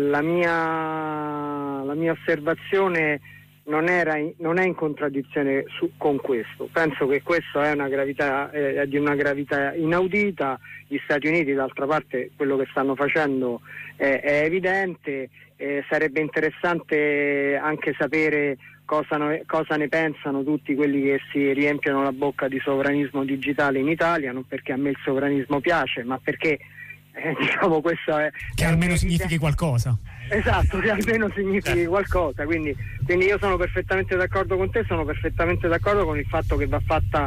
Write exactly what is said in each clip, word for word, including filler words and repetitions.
la mia la mia osservazione non era in, non è in contraddizione su, con questo. Penso che questo è una gravità è di una gravità inaudita. Gli Stati Uniti, d'altra parte, quello che stanno facendo è, è evidente. Eh, sarebbe interessante anche sapere cosa, no, cosa ne pensano tutti quelli che si riempiono la bocca di sovranismo digitale in Italia, non perché a me il sovranismo piace, ma perché eh, diciamo questo è che almeno significhi qualcosa. Esatto, che almeno significhi qualcosa, quindi, quindi io sono perfettamente d'accordo con te, sono perfettamente d'accordo con il fatto che va fatta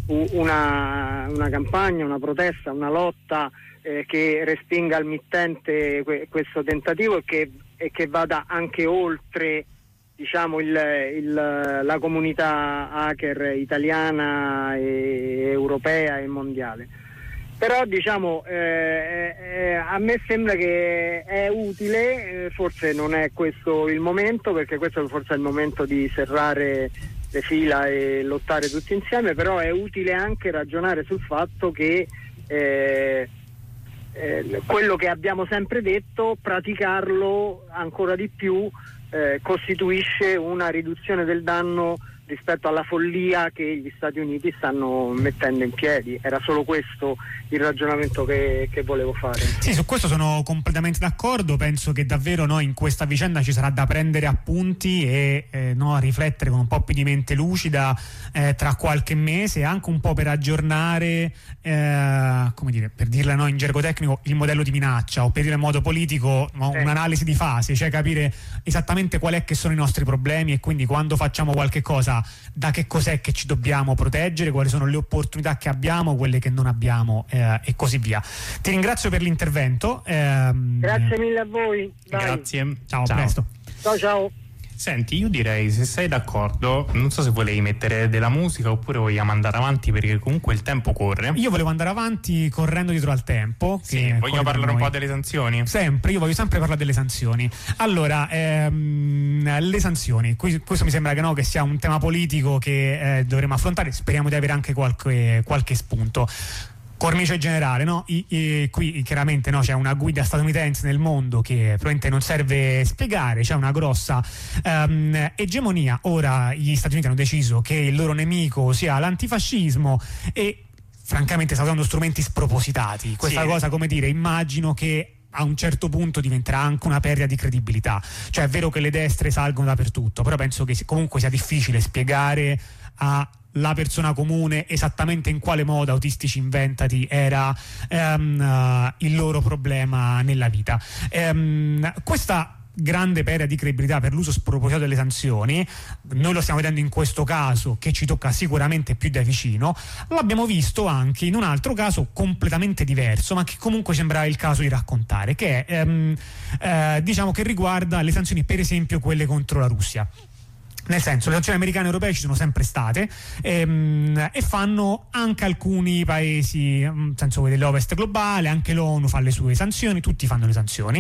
una, una campagna, una protesta, una lotta eh, che respinga al mittente que- questo tentativo e che, e che vada anche oltre, diciamo, il, il, la comunità hacker italiana e europea e mondiale. Però diciamo eh, eh, a me sembra che è utile, eh, forse non è questo il momento, perché questo forse è il momento di serrare le fila e lottare tutti insieme, però è utile anche ragionare sul fatto che eh, eh, quello che abbiamo sempre detto, praticarlo ancora di più eh, costituisce una riduzione del danno rispetto alla follia che gli Stati Uniti stanno mettendo in piedi. Era solo questo il ragionamento che, che volevo fare. Sì, su questo sono completamente d'accordo. Penso che davvero no, in questa vicenda ci sarà da prendere appunti e eh, no, riflettere con un po' più di mente lucida eh, tra qualche mese, anche un po' per aggiornare eh, come dire, per dirla no, in gergo tecnico, il modello di minaccia, o per dire in modo politico no, sì. un'analisi di fase, cioè capire esattamente qual è che sono i nostri problemi e quindi quando facciamo qualche cosa da che cos'è che ci dobbiamo proteggere, quali sono le opportunità che abbiamo, quelle che non abbiamo eh, e così via. Ti ringrazio per l'intervento. Ehm... Grazie mille a voi. Dai. Grazie. Ciao, ciao. a presto. Ciao ciao. Senti, io direi, se sei d'accordo, non so se volevi mettere della musica oppure vogliamo andare avanti, perché comunque il tempo corre. Io volevo andare avanti correndo dietro al tempo. Sì, voglio parlare un po' delle sanzioni. Sempre, io voglio sempre parlare delle sanzioni. Allora, ehm, le sanzioni, questo mi sembra che, no, che sia un tema politico che eh, dovremo affrontare, speriamo di avere anche qualche, qualche spunto. Cornice generale, no? I, i, qui chiaramente no, c'è una guida statunitense nel mondo che probabilmente non serve spiegare, c'è una grossa um, egemonia. Ora gli Stati Uniti hanno deciso che il loro nemico sia l'antifascismo e francamente stanno usando strumenti spropositati. Questa sì. cosa, come dire, immagino che a un certo punto diventerà anche una perdita di credibilità. Cioè è vero che le destre salgono dappertutto, però penso che comunque sia difficile spiegare a la persona comune esattamente in quale modo autistici inventati era um, uh, il loro problema nella vita. Um, questa grande perdita di credibilità per l'uso spropositato delle sanzioni, noi lo stiamo vedendo in questo caso che ci tocca sicuramente più da vicino, l'abbiamo visto anche in un altro caso completamente diverso, ma che comunque sembra il caso di raccontare, che è um, uh, diciamo che riguarda le sanzioni, per esempio quelle contro la Russia. Nel senso, le sanzioni americane e europee ci sono sempre state ehm, e fanno anche alcuni paesi, nel senso dell'Ovest globale, anche l'ONU fa le sue sanzioni, tutti fanno le sanzioni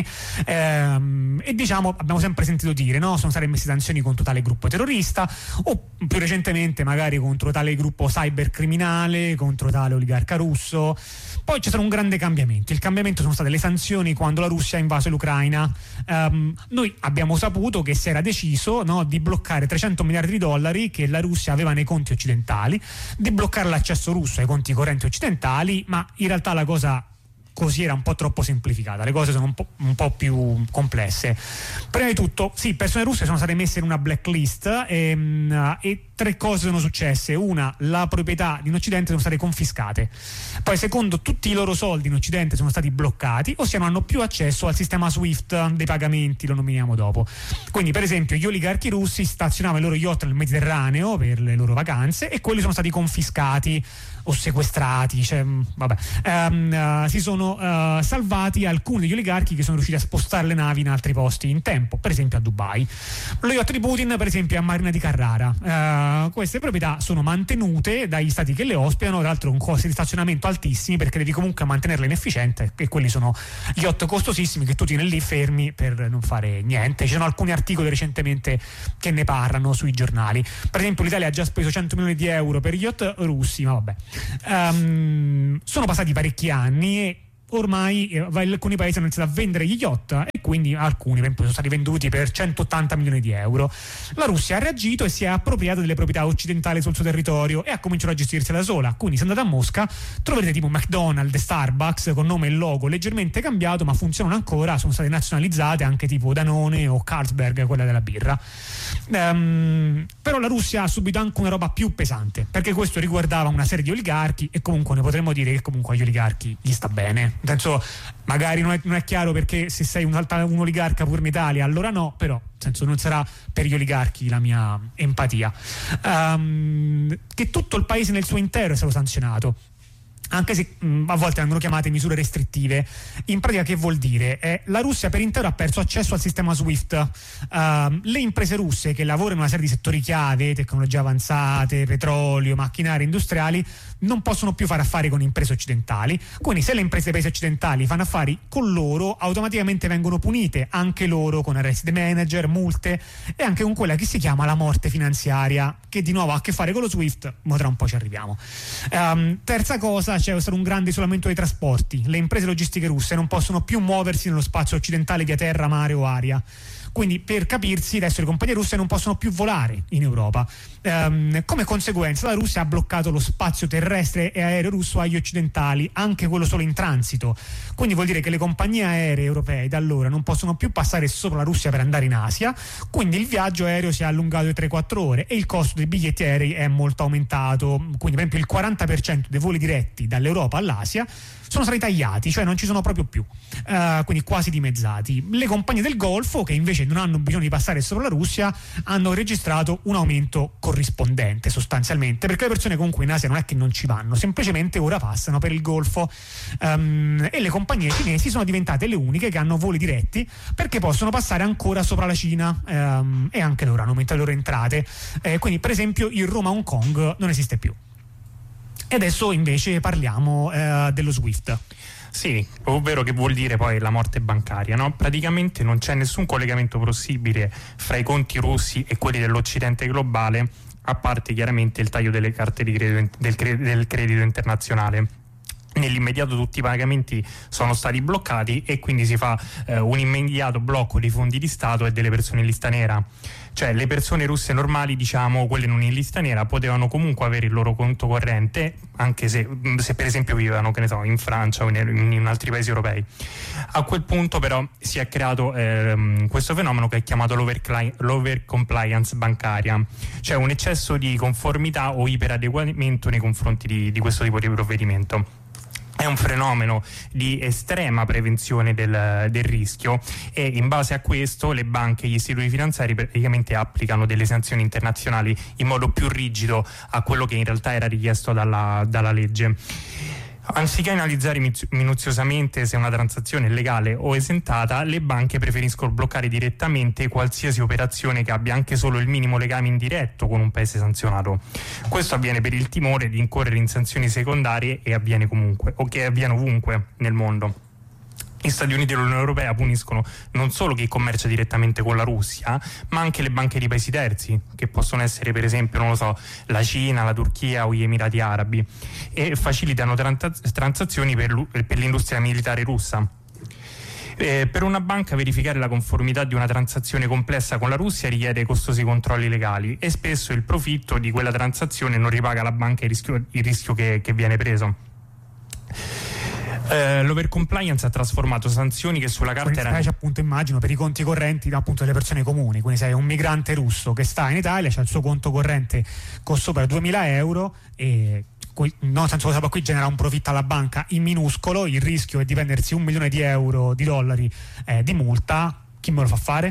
ehm, e diciamo abbiamo sempre sentito dire no, sono state messe sanzioni contro tale gruppo terrorista o più recentemente magari contro tale gruppo cybercriminale, contro tale oligarca russo. Poi c'è stato un grande cambiamento, il cambiamento sono state le sanzioni quando la Russia ha invaso l'Ucraina. Um, noi abbiamo saputo che si era deciso no, di bloccare trecento miliardi di dollari che la Russia aveva nei conti occidentali, di bloccare l'accesso russo ai conti correnti occidentali, ma in realtà la cosa così era un po' troppo semplificata, le cose sono un po', un po' più complesse. Prima di tutto, sì, persone russe sono state messe in una blacklist e, e tre cose sono successe. Una, la proprietà in Occidente sono state confiscate. Poi secondo, tutti i loro soldi in Occidente sono stati bloccati, ossia non hanno più accesso al sistema SWIFT dei pagamenti, lo nominiamo dopo. Quindi per esempio gli oligarchi russi stazionavano i loro yacht nel Mediterraneo per le loro vacanze e quelli sono stati confiscati o sequestrati, cioè, vabbè, um, uh, si sono uh, salvati alcuni degli oligarchi che sono riusciti a spostare le navi in altri posti in tempo, per esempio a Dubai. Lo yacht di Putin per esempio è a Marina di Carrara. Uh, queste proprietà sono mantenute dagli stati che le ospitano, tra l'altro con costi di stazionamento altissimi perché devi comunque mantenerle in efficiente e quelli sono yacht costosissimi che tu tieni lì fermi per non fare niente. Ci sono alcuni articoli recentemente che ne parlano sui giornali. Per esempio l'Italia ha già speso cento milioni di euro per yacht russi, ma vabbè. Um, sono passati parecchi anni e ormai eh, alcuni paesi hanno iniziato a vendere gli yacht e quindi alcuni per esempio sono stati venduti per centottanta milioni di euro. La Russia ha reagito e si è appropriata delle proprietà occidentali sul suo territorio e ha cominciato a gestirsi da sola. Quindi se andate a Mosca troverete tipo McDonald's, Starbucks con nome e logo leggermente cambiato, ma funzionano ancora, sono state nazionalizzate anche tipo Danone o Carlsberg, quella della birra. Um, però la Russia ha subito anche una roba più pesante, perché questo riguardava una serie di oligarchi e comunque ne potremmo dire che comunque agli oligarchi gli sta bene. Nel senso, magari non è, non è chiaro perché se sei un, un oligarca pur in Italia allora no, però nel senso non sarà per gli oligarchi la mia empatia. Um, che tutto il paese nel suo intero è stato sanzionato, anche se mh, a volte vengono chiamate misure restrittive. In pratica che vuol dire? Eh, la Russia per intero ha perso accesso al sistema SWIFT. Uh, le imprese russe che lavorano in una serie di settori chiave, tecnologie avanzate, petrolio, macchinari industriali, non possono più fare affari con imprese occidentali. Quindi se le imprese dei paesi occidentali fanno affari con loro, automaticamente vengono punite anche loro con arresti dei manager, multe e anche con quella che si chiama la morte finanziaria, che di nuovo ha a che fare con lo SWIFT, ma tra un po' ci arriviamo. Um, terza cosa, c'è stato un grande isolamento dei trasporti. Le imprese logistiche russe non possono più muoversi nello spazio occidentale via terra, mare o aria. Quindi per capirsi adesso le compagnie russe non possono più volare in Europa. Um, come conseguenza la Russia ha bloccato lo spazio terrestre e aereo russo agli occidentali, anche quello solo in transito. Quindi vuol dire che le compagnie aeree europee da allora non possono più passare sopra la Russia per andare in Asia, quindi il viaggio aereo si è allungato di tre quattro ore e il costo dei biglietti aerei è molto aumentato. Quindi per esempio il quaranta per cento dei voli diretti dall'Europa all'Asia sono stati tagliati, cioè non ci sono proprio più, uh, quindi quasi dimezzati. Le compagnie del Golfo, che invece non hanno bisogno di passare sopra la Russia, hanno registrato un aumento corrispondente sostanzialmente, perché le persone comunque in Asia non è che non ci vanno, semplicemente ora passano per il Golfo, um, e le compagnie cinesi sono diventate le uniche che hanno voli diretti perché possono passare ancora sopra la Cina, um, e anche loro hanno aumentato le loro entrate, eh, quindi per esempio il Roma-Hong Kong non esiste più. E adesso invece parliamo eh, dello SWIFT. Sì, ovvero che vuol dire poi la morte bancaria, no? Praticamente non c'è nessun collegamento possibile fra i conti russi e quelli dell'Occidente globale, a parte chiaramente il taglio delle carte di credito, del, cre- del credito internazionale. Nell'immediato tutti i pagamenti sono stati bloccati e quindi si fa eh, un immediato blocco dei fondi di Stato e delle persone in lista nera. Cioè le persone russe normali, diciamo quelle non in lista nera, potevano comunque avere il loro conto corrente anche se, se per esempio vivevano, che ne so, in Francia o in, in altri paesi europei. A quel punto però si è creato ehm, questo fenomeno che è chiamato l'overcompliance bancaria, cioè un eccesso di conformità o iperadeguamento nei confronti di, di questo tipo di provvedimento. È un fenomeno di estrema prevenzione del, del rischio e in base a questo le banche e gli istituti finanziari praticamente applicano delle sanzioni internazionali in modo più rigido a quello che in realtà era richiesto dalla, dalla legge. Anziché analizzare minuziosamente se una transazione è legale o esentata, le banche preferiscono bloccare direttamente qualsiasi operazione che abbia anche solo il minimo legame indiretto con un paese sanzionato. Questo avviene per il timore di incorrere in sanzioni secondarie e avviene comunque, o che avviene ovunque nel mondo. Gli Stati Uniti e l'Unione Europea puniscono non solo chi commercia direttamente con la Russia, ma anche le banche di paesi terzi, che possono essere per esempio, non lo so, la Cina, la Turchia o gli Emirati Arabi, e facilitano trans- transazioni per, per l'industria militare russa. Eh, per una banca verificare la conformità di una transazione complessa con la Russia richiede costosi controlli legali e spesso il profitto di quella transazione non ripaga alla banca il rischio, il rischio che, che viene preso. Uh, l'overcompliance ha trasformato sanzioni che sulla carta erano, specie appunto immagino per i conti correnti appunto delle persone comuni, quindi sei un migrante russo che sta in Italia, c'ha il suo conto corrente con sopra duemila euro e no, nel senso che qui genera un profitto alla banca in minuscolo, il rischio è di prendersi un milione di euro, di dollari eh, di multa. Chi me lo fa fare?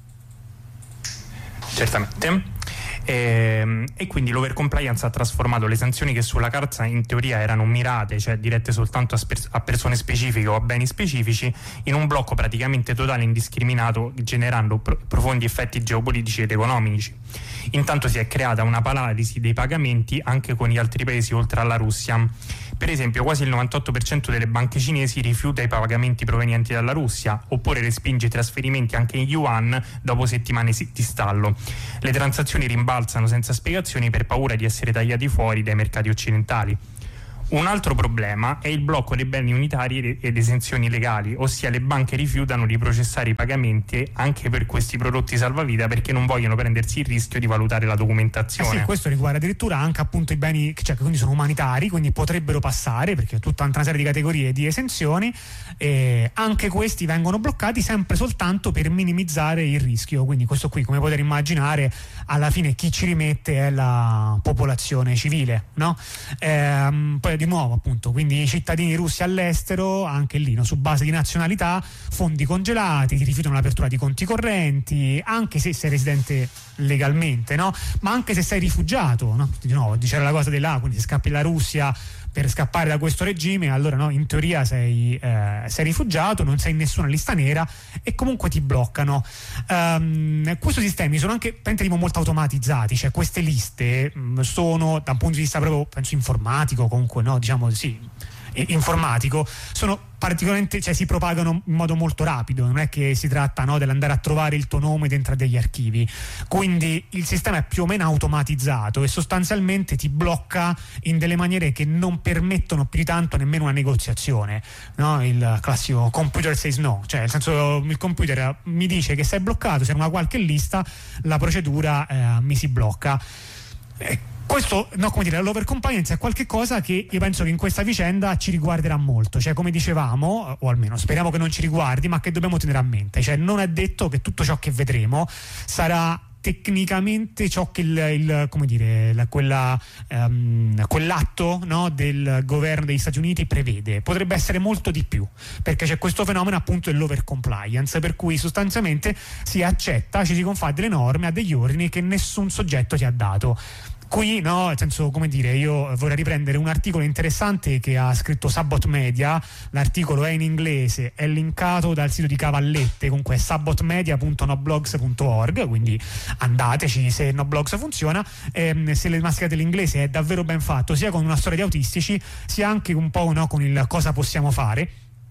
Certamente. E, e quindi l'overcompliance ha trasformato le sanzioni che sulla carta in teoria erano mirate, cioè dirette soltanto a, sper- a persone specifiche o a beni specifici, in un blocco praticamente totale e indiscriminato, generando pro- profondi effetti geopolitici ed economici. Intanto si è creata una paralisi dei pagamenti anche con gli altri paesi oltre alla Russia. Per esempio quasi il novantotto per cento delle banche cinesi rifiuta i pagamenti provenienti dalla Russia oppure respinge i trasferimenti anche in yuan dopo settimane di stallo. Le transazioni rimbalzano senza spiegazioni per paura di essere tagliati fuori dai mercati occidentali. Un altro problema è il blocco dei beni unitari ed esenzioni legali, ossia le banche rifiutano di processare i pagamenti anche per questi prodotti salvavita perché non vogliono prendersi il rischio di valutare la documentazione. Eh sì, questo riguarda addirittura anche appunto i beni, cioè, che quindi sono umanitari, quindi potrebbero passare perché è tutta una serie di categorie di esenzioni, e anche questi vengono bloccati sempre soltanto per minimizzare il rischio. Quindi questo qui, come potete immaginare, alla fine chi ci rimette è la popolazione civile, no? Ehm, poi di nuovo appunto, quindi i cittadini russi all'estero, anche lì, no, su base di nazionalità, fondi congelati, ti rifiutano l'apertura di conti correnti, anche se sei residente legalmente, no? Ma anche se sei rifugiato, no? Di nuovo, diceva la cosa di là, quindi se scappi la Russia per scappare da questo regime, allora no, in teoria sei, eh, sei rifugiato, non sei in nessuna lista nera e comunque ti bloccano. Um, questi sistemi sono anche tipo molto automatizzati, cioè queste liste mh, sono da un punto di vista proprio penso informatico, comunque no, diciamo sì, informatico, sono particolarmente, cioè si propagano in modo molto rapido, non è che si tratta, no, dell'andare a trovare il tuo nome dentro degli archivi, quindi il sistema è più o meno automatizzato e sostanzialmente ti blocca in delle maniere che non permettono più di tanto nemmeno una negoziazione, no? Il classico computer says no, cioè nel senso il computer mi dice che sei bloccato, sei in una qualche lista, la procedura eh, mi si blocca. eh, Questo, no, come dire, l'overcompliance è qualche cosa che io penso che in questa vicenda ci riguarderà molto, cioè come dicevamo, o almeno speriamo che non ci riguardi, ma che dobbiamo tenere a mente, cioè non è detto che tutto ciò che vedremo sarà tecnicamente ciò che il, il come dire, la, quella, um, quell'atto, no, del governo degli Stati Uniti prevede. Potrebbe essere molto di più, perché c'è questo fenomeno appunto dell'overcompliance, per cui sostanzialmente si accetta, ci si confà delle norme, a degli ordini che nessun soggetto ti ha dato. Qui, no, nel senso, come dire, io vorrei riprendere un articolo interessante che ha scritto Sabot Media, l'articolo è in inglese, è linkato dal sito di Cavallette, comunque è sabotmedia punto noblogs punto org, quindi andateci se Noblogs funziona, ehm, se le mascherate l'inglese è davvero ben fatto, sia con una storia di autistici, sia anche un po', no, con il cosa possiamo fare.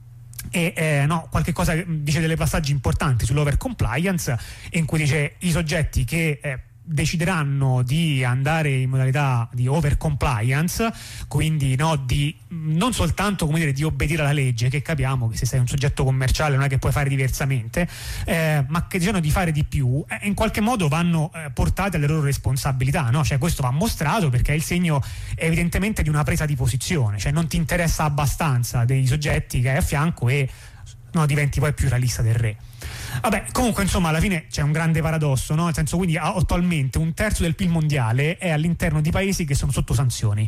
E eh, no, qualche cosa, dice delle passaggi importanti sull'overcompliance, in cui dice i soggetti che eh, decideranno di andare in modalità di over compliance, quindi no, di non soltanto, come dire, di obbedire alla legge, che capiamo che se sei un soggetto commerciale non è che puoi fare diversamente, eh, ma che decidono di fare di più, eh, in qualche modo vanno eh, portati alle loro responsabilità, no? Cioè questo va mostrato perché è il segno evidentemente di una presa di posizione, cioè non ti interessa abbastanza dei soggetti che hai a fianco e no, diventi poi più realista del re. Vabbè, comunque insomma alla fine c'è un grande paradosso, no? Nel senso, quindi attualmente un terzo del P I L mondiale è all'interno di paesi che sono sotto sanzioni,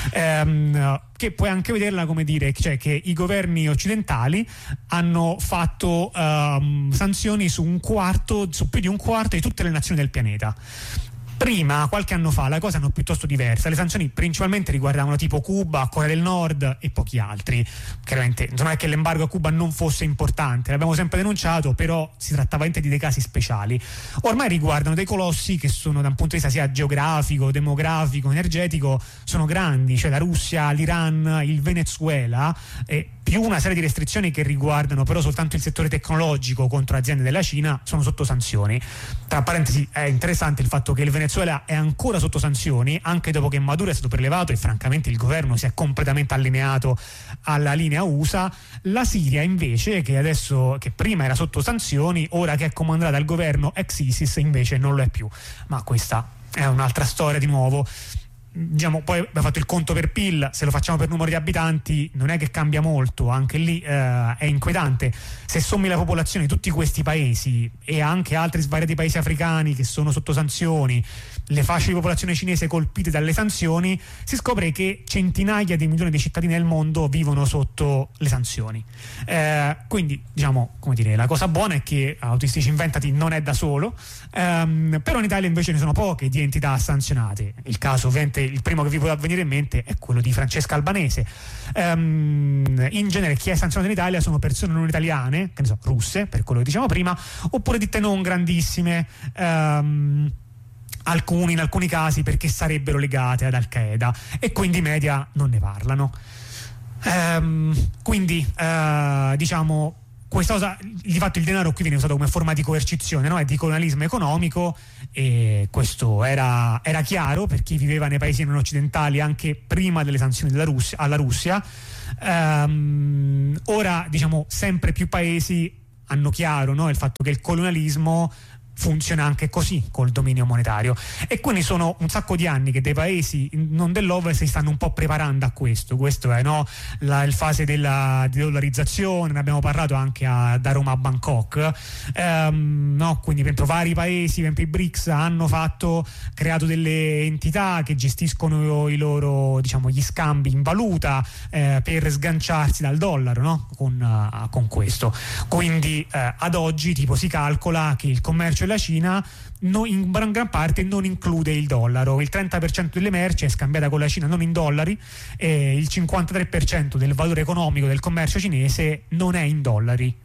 ehm, che puoi anche vederla come dire, cioè che i governi occidentali hanno fatto ehm, sanzioni su un quarto, su più di un quarto di tutte le nazioni del pianeta. Prima, qualche anno fa, la cosa era piuttosto diversa. Le sanzioni principalmente riguardavano tipo Cuba, Corea del Nord e pochi altri. Chiaramente non è che l'embargo a Cuba non fosse importante, l'abbiamo sempre denunciato, però si trattava di dei casi speciali. Ormai riguardano dei colossi che sono, da un punto di vista sia geografico, demografico, energetico, sono grandi, cioè la Russia, l'Iran, il Venezuela, e più una serie di restrizioni che riguardano però soltanto il settore tecnologico contro aziende della Cina sono sotto sanzioni. Tra parentesi, è interessante il fatto che il Venezuela è ancora sotto sanzioni anche dopo che Maduro è stato prelevato e francamente il governo si è completamente allineato alla linea U S A. La Siria invece, che adesso, che prima era sotto sanzioni, ora che è comandata dal governo ex ISIS, invece non lo è più. Ma questa è un'altra storia di nuovo. Diciamo, poi abbiamo fatto il conto per P I L, se lo facciamo per numero di abitanti non è che cambia molto, anche lì eh, è inquietante. Se sommi la popolazione di tutti questi paesi e anche altri svariati paesi africani che sono sotto sanzioni, le fasce di popolazione cinese colpite dalle sanzioni, si scopre che centinaia di milioni di cittadini del mondo vivono sotto le sanzioni. Eh, quindi, diciamo, come dire, la cosa buona è che Autistici Inventati non è da solo, ehm, però in Italia invece ne sono poche di entità sanzionate. Il caso, ovviamente, il primo che vi può venire in mente è quello di Francesca Albanese. Um, in genere chi è sanzionato in Italia sono persone non italiane, che ne so, russe, per quello che dicevamo prima, oppure ditte non grandissime, um, alcuni, in alcuni casi perché sarebbero legate ad Al-Qaeda, e quindi i media non ne parlano. Um, quindi uh, diciamo questa cosa, di fatto il denaro qui viene usato come forma di coercizione, no? È di colonialismo economico, e questo era, era chiaro per chi viveva nei paesi non occidentali anche prima delle sanzioni della Russia, alla Russia. Um, ora diciamo sempre più paesi hanno chiaro, no? Il fatto che il colonialismo funziona anche così col dominio monetario, e quindi sono un sacco di anni che dei paesi non dell'Ovest si stanno un po' preparando a questo. Questo è, no, la il fase della di dollarizzazione, ne abbiamo parlato anche a, da Roma a Bangkok, ehm, no? Quindi per esempio vari paesi, per esempio i B R I C S, hanno fatto creato delle entità che gestiscono i loro, diciamo, gli scambi in valuta eh, per sganciarsi dal dollaro, no? con, uh, con questo. Quindi eh, ad oggi tipo si calcola che il commercio la Cina no, in gran, gran parte non include il dollaro. Il trenta per cento delle merci è scambiata con la Cina non in dollari, e il cinquantatré per cento del valore economico del commercio cinese non è in dollari.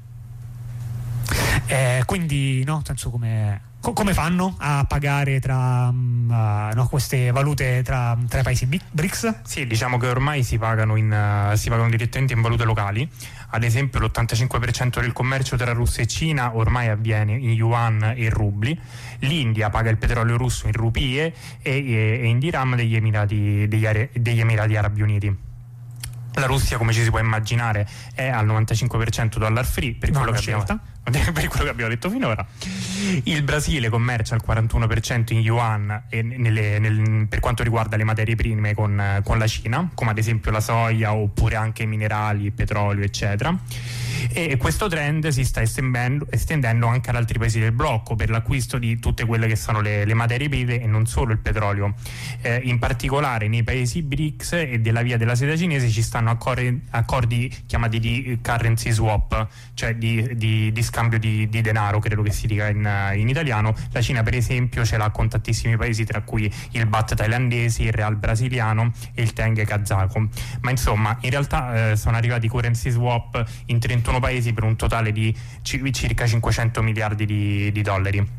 Eh, quindi no, senso come, co- come fanno a pagare tra uh, no, queste valute tra, tra i paesi B R I C S? Sì, diciamo che ormai si pagano, in, uh, si pagano direttamente in valute locali. Ad esempio l'ottantacinque per cento del commercio tra Russia e Cina ormai avviene in yuan e rubli. L'India paga il petrolio russo in rupie e, e, e in dirham degli Emirati, degli, Are, degli Emirati Arabi Uniti. La Russia, come ci si può immaginare, è al novantacinque per cento dollar free, per quello, che abbiamo, per quello che abbiamo detto finora. Il Brasile commercia al quarantuno per cento in yuan e nelle, nel, per quanto riguarda le materie prime con, con la Cina, come ad esempio la soia oppure anche minerali, petrolio, eccetera. E questo trend si sta estendendo, estendendo anche ad altri paesi del blocco per l'acquisto di tutte quelle che sono le, le materie prime e non solo il petrolio. Eh, in particolare nei paesi B R I C S e della via della seta cinese ci stanno accordi, accordi chiamati di currency swap, cioè di, di, di scambio di, di denaro, credo che si dica in, in italiano. La Cina per esempio ce l'ha con tantissimi paesi, tra cui il baht thailandese, il real brasiliano e il teng kazako. Ma insomma, in realtà eh, sono arrivati currency swap in trentuno paesi per un totale di c- circa cinquecento miliardi di, di dollari.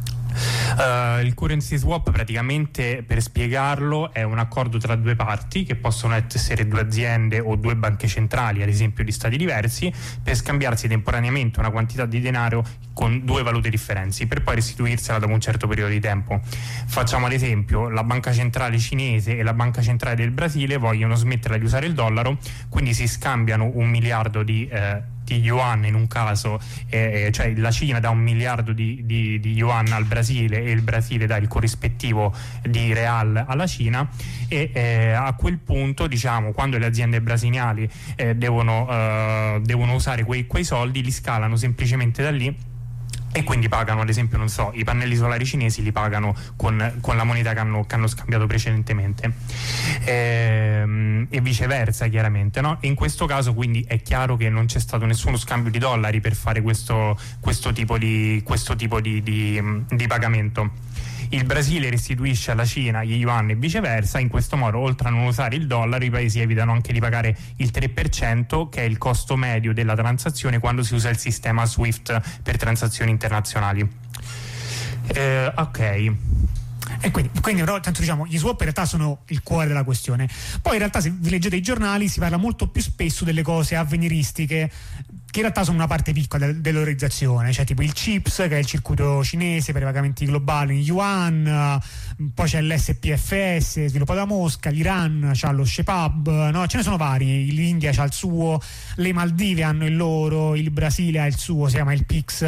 Uh, il currency swap praticamente, per spiegarlo, è un accordo tra due parti che possono essere due aziende o due banche centrali, ad esempio di stati diversi, per scambiarsi temporaneamente una quantità di denaro con due valute differenti per poi restituirsela dopo un certo periodo di tempo. Facciamo ad esempio la banca centrale cinese e la banca centrale del Brasile vogliono smettere di usare il dollaro, quindi si scambiano un miliardo di eh, di yuan in un caso, eh, cioè la Cina dà un miliardo di, di, di yuan al Brasile e il Brasile dà il corrispettivo di real alla Cina, e eh, a quel punto, diciamo, quando le aziende brasiliane eh, devono, eh, devono usare quei, quei soldi, li scalano semplicemente da lì e quindi pagano, ad esempio, non so, i pannelli solari cinesi li pagano con, con la moneta che hanno, che hanno scambiato precedentemente, e, e viceversa, chiaramente, no? E in questo caso quindi è chiaro che non c'è stato nessuno scambio di dollari per fare questo, questo tipo di, questo tipo di, di, di pagamento. Il Brasile restituisce alla Cina gli yuan e viceversa. In questo modo, oltre a non usare il dollaro, i paesi evitano anche di pagare il tre per cento, che è il costo medio della transazione quando si usa il sistema SWIFT per transazioni internazionali. Eh, ok. E quindi, quindi però, tanto diciamo, gli swap in realtà sono il cuore della questione. Poi in realtà, se vi leggete i giornali, si parla molto più spesso delle cose avveniristiche, che in realtà sono una parte piccola del, dell'organizzazione, cioè tipo il CHIPS, che è il circuito cinese per i pagamenti globali in yuan, poi c'è l'S P F S sviluppato da Mosca, l'Iran c'ha lo SHEPAB, no? Ce ne sono vari, l'India c'ha il suo, le Maldive hanno il loro, il Brasile ha il suo, si chiama il P I X,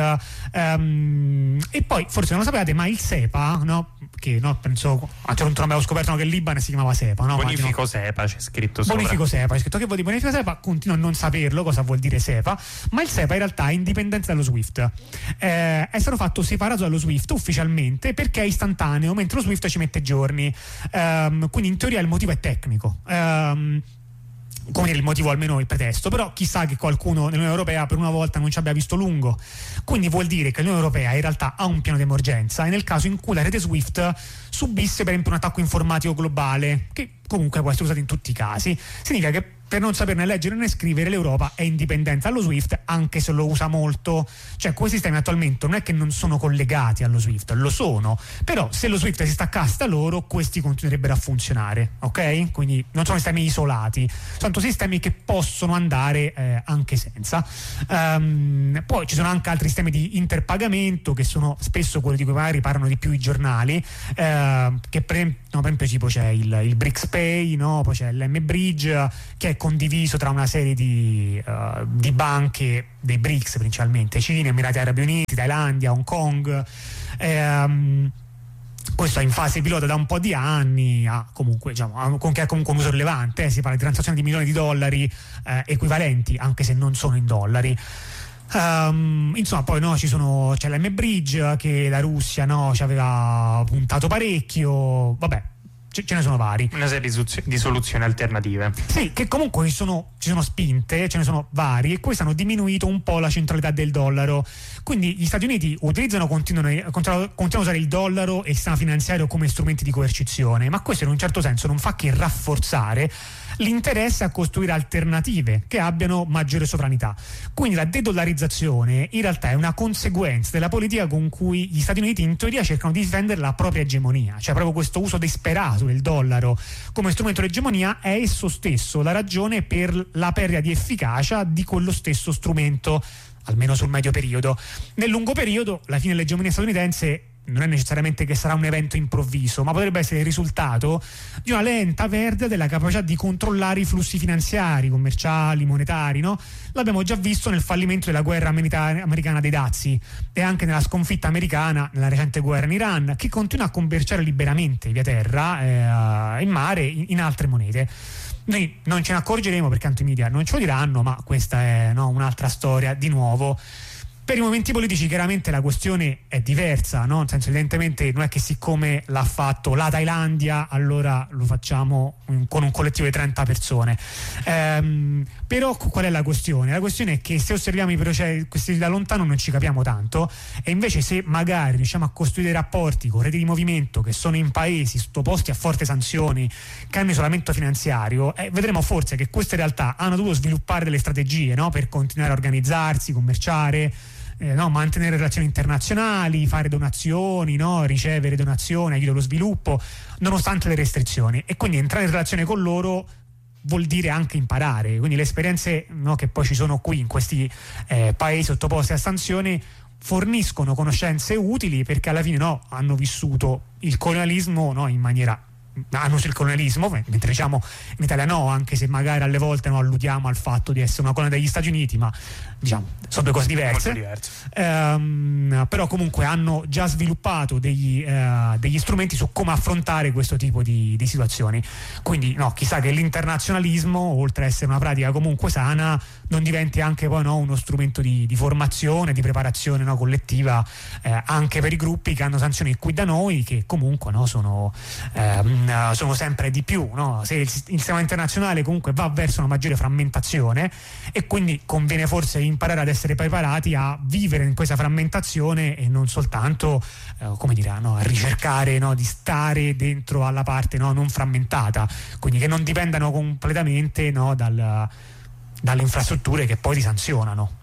um, e poi forse non lo sapevate, ma il SEPA, no? Che no, penso a un certo punto non avevo scoperto, no, che il Libano si chiamava SEPA, no? Bonifico Immagino. SEPA c'è scritto sopra. Bonifico SEPA, c'è scritto che vuol dire bonifico SEPA, continuo a non saperlo cosa vuol dire SEPA, ma il SEPA in realtà è indipendenza dallo SWIFT, eh, è stato fatto separato dallo SWIFT ufficialmente perché è istantaneo, mentre lo SWIFT ci mette giorni, um, quindi in teoria il motivo è tecnico. Um, come dire, il motivo, almeno il pretesto, però chissà che qualcuno nell'Unione Europea per una volta non ci abbia visto lungo. Quindi vuol dire che l'Unione Europea in realtà ha un piano di emergenza, e nel caso in cui la rete SWIFT subisse per esempio un attacco informatico globale, che comunque può essere usato in tutti i casi, significa che per non saperne leggere né scrivere, l'Europa è indipendente dallo SWIFT, anche se lo usa molto. Cioè, quei sistemi attualmente non è che non sono collegati allo SWIFT, lo sono, però se lo SWIFT si staccasse da loro, questi continuerebbero a funzionare, ok? Quindi non sono sistemi isolati, sono sistemi che possono andare eh, anche senza. Um, poi ci sono anche altri sistemi di interpagamento, che sono spesso quelli di cui magari parlano di più i giornali, eh, che per, no, per esempio tipo c'è il, il BRICS-Pay, no? Poi c'è l'M-Bridge, che è condiviso tra una serie di, uh, di banche dei BRICS, principalmente Cina, Emirati Arabi Uniti, Thailandia, Hong Kong. Ehm, questo è in fase pilota da un po' di anni, ha comunque, diciamo, ha, che ha comunque un uso rilevante, eh, si parla di transazioni di milioni di dollari eh, equivalenti, anche se non sono in dollari. Um, insomma, poi no, ci sono, c'è l'M-Bridge che la Russia, no, ci aveva puntato parecchio, vabbè, ce, ce ne sono vari. Una serie di soluzioni alternative. Sì, che comunque ci sono, ci sono spinte, ce ne sono vari, e queste hanno diminuito un po' la centralità del dollaro. Quindi gli Stati Uniti utilizzano, continuano, continuano, continuano a usare il dollaro e il sistema finanziario come strumenti di coercizione, ma questo in un certo senso non fa che rafforzare l'interesse a costruire alternative che abbiano maggiore sovranità. Quindi la dedollarizzazione in realtà è una conseguenza della politica con cui gli Stati Uniti in teoria cercano di difendere la propria egemonia, cioè proprio questo uso disperato del dollaro come strumento di egemonia è esso stesso la ragione per la perdita di efficacia di quello stesso strumento, almeno sul medio periodo. Nel lungo periodo la fine dell'egemonia statunitense non è necessariamente che sarà un evento improvviso, ma potrebbe essere il risultato di una lenta perdita della capacità di controllare i flussi finanziari, commerciali, monetari, no? L'abbiamo già visto nel fallimento della guerra americana dei dazi e anche nella sconfitta americana nella recente guerra in Iran, che continua a commerciare liberamente via terra, eh, in mare, in, in altre monete. Noi non ce ne accorgeremo perché tanto i media non ce lo diranno, ma questa è, no, un'altra storia di nuovo. Per i movimenti politici chiaramente la questione è diversa, no? Nel senso, evidentemente non è che siccome l'ha fatto la Thailandia allora lo facciamo con un collettivo di trenta persone. Ehm, però qual è la questione? La questione è che se osserviamo i processi questi da lontano non ci capiamo tanto, e invece se magari riusciamo a costruire rapporti con reti di movimento che sono in paesi sottoposti a forti sanzioni, che hanno isolamento finanziario, eh, vedremo forse che queste realtà hanno dovuto sviluppare delle strategie, no? Per continuare a organizzarsi, commerciare, Eh, no, mantenere relazioni internazionali, fare donazioni, no, ricevere donazioni, aiuto allo sviluppo, nonostante le restrizioni. E quindi entrare in relazione con loro vuol dire anche imparare. Quindi le esperienze, no, che poi ci sono qui in questi eh, paesi sottoposti a sanzioni forniscono conoscenze utili, perché alla fine, no, hanno vissuto il colonialismo, no, in maniera hanno il colonialismo, mentre diciamo in Italia no, anche se magari alle volte, no, alludiamo al fatto di essere una colonia degli Stati Uniti, ma diciamo sono due cose diverse. Ehm, però comunque hanno già sviluppato degli, eh, degli strumenti su come affrontare questo tipo di, di situazioni. Quindi no, chissà che l'internazionalismo, oltre a essere una pratica comunque sana, non diventi anche poi, no, uno strumento di, di formazione, di preparazione, no, collettiva, eh, anche per i gruppi che hanno sanzioni qui da noi, che comunque, no, sono eh, sono sempre di più, no? Se il, il sistema internazionale comunque va verso una maggiore frammentazione, e quindi conviene forse imparare ad essere preparati a vivere in questa frammentazione e non soltanto eh, come dire, no, a ricercare, no, di stare dentro alla parte, no, non frammentata, quindi che non dipendano completamente, no, dal, dalle infrastrutture che poi ti sanzionano.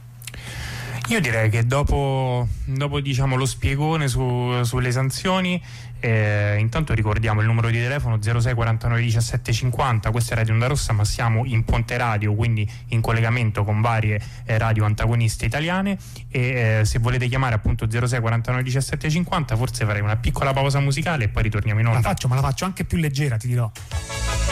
Io direi che dopo, dopo diciamo lo spiegone su, sulle sanzioni, eh, intanto ricordiamo il numero di telefono zero sei quarantanove diciassette cinquanta. Questa è Radio Onda Rossa, ma siamo in Ponte Radio, quindi in collegamento con varie eh, radio antagoniste italiane, e eh, se volete chiamare appunto zero sei quarantanove diciassette cinquanta, forse farei una piccola pausa musicale e poi ritorniamo in onda. La faccio, ma la faccio anche più leggera, ti dirò.